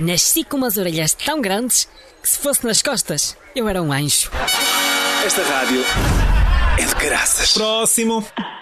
Nasci com umas orelhas tão grandes que se fosse nas costas, eu era um anjo. Esta rádio é de caraças. Próximo.